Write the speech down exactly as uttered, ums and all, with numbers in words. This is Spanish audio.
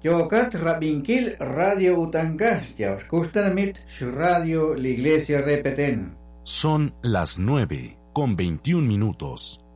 Yokat Rabinquil Radio Utancash, ya os mit su radio la iglesia repeten. Son las nueve con veintiún minutos.